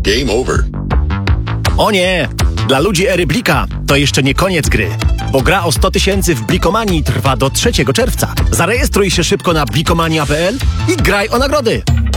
Game over. O nie! Dla ludzi ery Blika to jeszcze nie koniec gry. Bo gra o 100 000 w Blikomanii trwa do 3 czerwca. Zarejestruj się szybko na blikomania.pl i graj o nagrody.